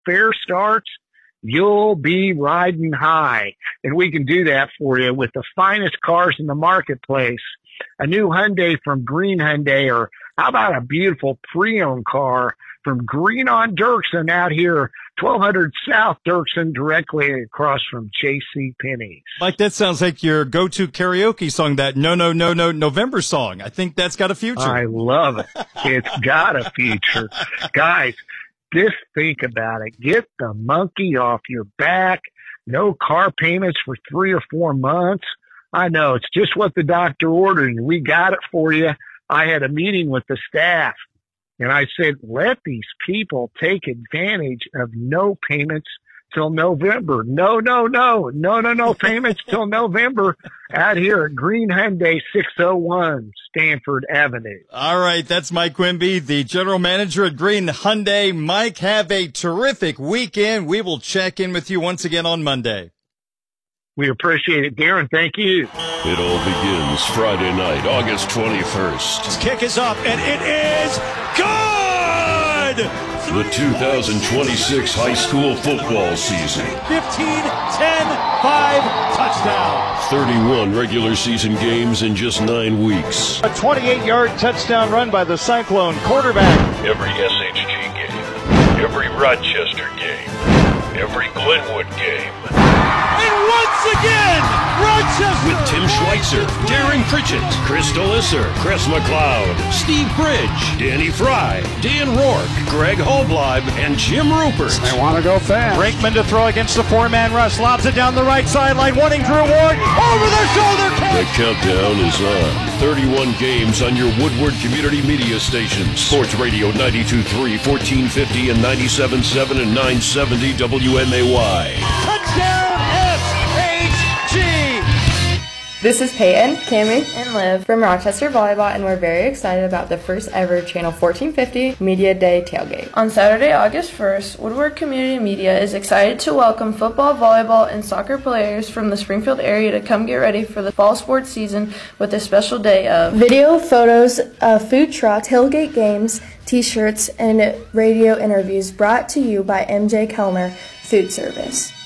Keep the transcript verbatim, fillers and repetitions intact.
fair starts, you'll be riding high. And we can do that for you with the finest cars in the marketplace. A new Hyundai from Green Hyundai, or how about a beautiful pre-owned car from Green on Dirksen out here, twelve hundred South Dirksen, directly across from J C Penney's. Mike, that sounds like your go-to karaoke song, that No, No, No, No November song. I think that's got a future. I love it. It's got a future. Guys, just think about it. Get the monkey off your back. No car payments for three or four months. I know, it's just what the doctor ordered, and we got it for you. I had a meeting with the staff, and I said, let these people take advantage of no payments till November. No, no, no, no, no, no payments till November out here at Green Hyundai, six oh one Stanford Avenue. All right, that's Mike Quimby, the general manager at Green Hyundai. Mike, have a terrific weekend. We will check in with you once again on Monday. We appreciate it, Darren. Thank you. It all begins Friday night, August twenty-first. This kick is up, and it is good! The two thousand twenty-six high school football season. fifteen, ten, five, touchdown. thirty-one regular season games in just nine weeks. A twenty-eight-yard touchdown run by the Cyclone quarterback. Every S H G game, every Rochester game, every Glenwood game. And once again, Rochester! With Tim Schweitzer, Darren Pritchett, Chris Delisser, Chris McLeod, Steve Bridge, Danny Fry, Dan Rourke, Greg Holbleib, and Jim Rupert. They want to go fast. Brinkman to throw against the four-man rush. Lobs it down the right sideline, wanting Drew Ward. Over the shoulder catch! The countdown is on. thirty-one games on your Woodward Community Media stations. Sports Radio ninety-two point three, fourteen fifty, and ninety-seven point seven and nine seventy W M A Y. Touchdown S H G! This is Peyton, Cammie, and Liv from Rochester Volleyball, and we're very excited about the first ever Channel fourteen fifty Media Day tailgate. On Saturday, August first, Woodward Community Media is excited to welcome football, volleyball, and soccer players from the Springfield area to come get ready for the fall sports season with a special day of video, photos, a food truck, tailgate games, t-shirts, and radio interviews brought to you by M J Kellner Food Service.